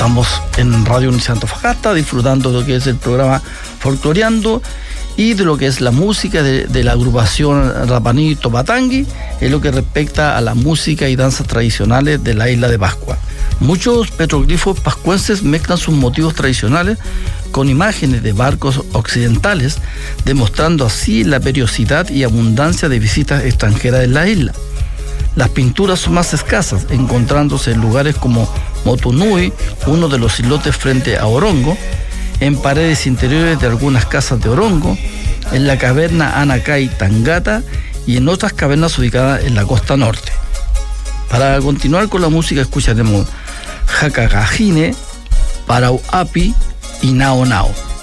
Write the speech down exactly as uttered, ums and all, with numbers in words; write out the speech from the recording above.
Estamos en Radio Universidad de Antofagasta disfrutando de lo que es el programa Folcloreando y de lo que es la música de, de la agrupación Rapanui Topatangui en lo que respecta a la música y danzas tradicionales de la isla de Pascua. Muchos petroglifos pascuenses mezclan sus motivos tradicionales con imágenes de barcos occidentales, demostrando así la periodicidad y abundancia de visitas extranjeras en la isla. Las pinturas son más escasas, encontrándose en lugares como Motunui, uno de los islotes frente a Orongo, en paredes interiores de algunas casas de Orongo, en la caverna Anacay Tangata y en otras cavernas ubicadas en la costa norte. Para continuar con la música escucharemos Hakagahine, Parauapi y Nao Nao.